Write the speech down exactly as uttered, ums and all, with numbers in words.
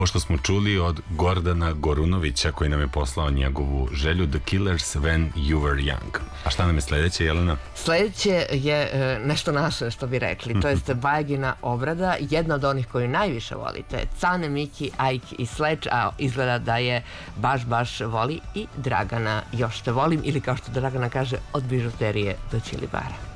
Pošto smo čuli od Gordana Gorunovića koji nam je poslao njegovu želju The Killers When You Were Young. A šta nam je sledeće, Jelena? Sledeće je e, nešto naše, što bi rekli. To jeste Bajagina obrada. Jedna od onih koju najviše volite. Cane, Miki, Ajk i Sleč, a izgleda da je baš, baš voli i Dragana. Još te volim, ili kao što Dragana kaže, od bižuterije do Ćilibara.